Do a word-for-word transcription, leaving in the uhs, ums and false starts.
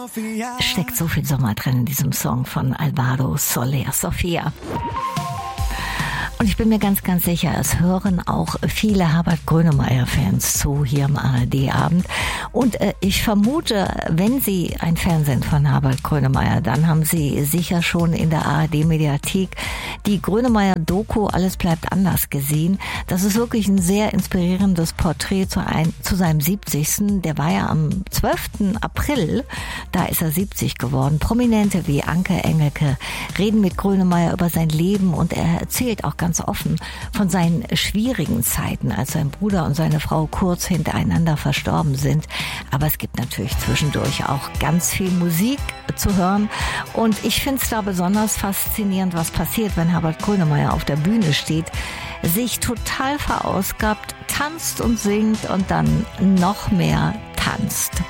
Steckt so viel Sommer drin in diesem Song von Alvaro Soler Sophia. Und ich bin mir ganz, ganz sicher, es hören auch viele Herbert Grönemeyer-Fans zu hier am A R D-Abend. Und äh, ich vermute, wenn Sie ein Fan sind von Herbert Grönemeyer, dann haben Sie sicher schon in der A R D-Mediathek die Grönemeyer-Doku Alles bleibt anders gesehen. Das ist wirklich ein sehr inspirierendes Porträt zu, ein, zu seinem siebzigsten. Der war ja am zwölften April, da ist er siebzig geworden. Prominente wie Anke Engelke reden mit Grönemeyer über sein Leben und er erzählt auch ganz offen von seinen schwierigen Zeiten, als sein Bruder und seine Frau kurz hintereinander verstorben sind. Aber es gibt natürlich zwischendurch auch ganz viel Musik zu hören. Und ich finde es da besonders faszinierend, was passiert, wenn Herbert Grönemeyer auf der Bühne steht, sich total verausgabt, tanzt und singt und dann noch mehr tanzt.